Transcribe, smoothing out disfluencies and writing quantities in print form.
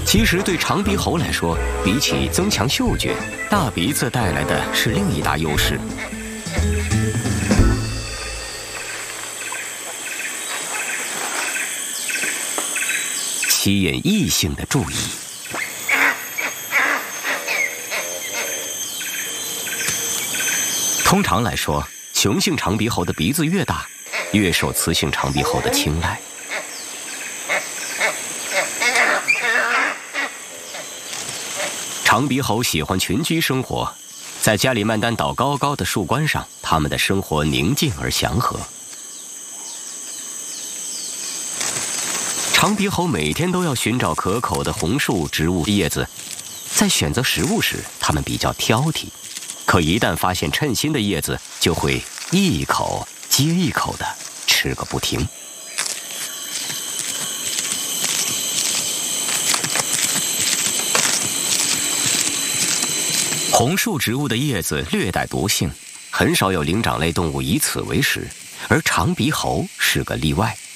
其实对长鼻猴来说，比起增强嗅觉，大鼻子带来的是另一大优势。吸引异性的注意。通常来说，雄性长鼻猴的鼻子越大，越受雌性长鼻猴的青睐。长鼻猴喜欢群居生活，在加里曼丹岛高高的树冠上，它们的生活宁静而祥和。长鼻猴每天都要寻找可口的红树植物叶子，在选择食物时，它们比较挑剔，可一旦发现称心的叶子，就会一口接一口地吃个不停。红树植物的叶子略带毒性，很少有灵长类动物以此为食，而长鼻猴是个例外。